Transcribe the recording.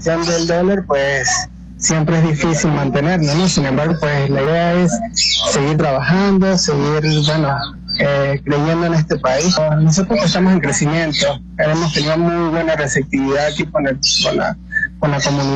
cuestión del dólar, pues siempre es difícil mantenerlo, ¿no? Sin embargo, pues la idea es seguir trabajando, seguir, creyendo en este país. Nosotros estamos en crecimiento, hemos tenido muy buena receptividad aquí con la comunidad.